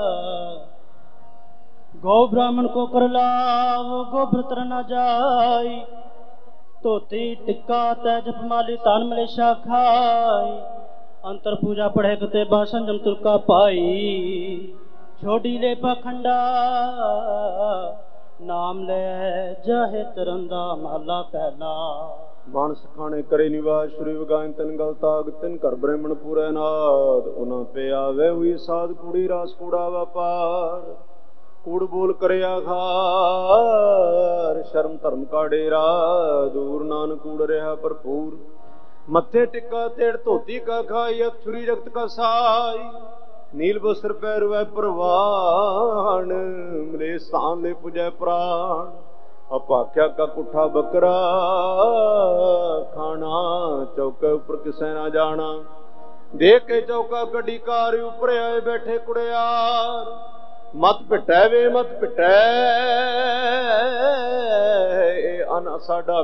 गौ ब्राह्मण को कर लाव, गोभ्रतर न जाई। धोती टिक्का तै जपमाली तान मलेशा खाई। अंतर पूजा पढ़े कते भाषण जम तुलका पाई। छोड़ी ले पाखंडा नाम ले जाहे तरंदा महला पहला। मानस खाने करे निवास श्री वगाइन तन गल ताग तिन कर ब्राह्मण पूरे नाद। उना पे आवे हुई साध कूड़ी रास कूड़ा व्यापार। कूड़ बोल करे आखार शर्म धर्म का डेरा। दूर नान कूड़ रहा भरपूर। मत्थे टिक्का तेड़ धोती का खाई। छुरी रक्त का साई। नील बस्त्र पैर वह प्रवाण। मले स्थान ले पुजय प्राण। अपाख्या का कुठा बकरा खाना। चौके ऊपर किसे ना जाना। देख के चौका कड़ी कार ऊपर आए बैठे कुड़ियार। मत पिटै वे मत पिटै अन साडा